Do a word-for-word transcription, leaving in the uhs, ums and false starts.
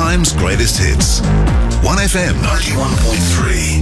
time's greatest hits. one F M ninety-one point three.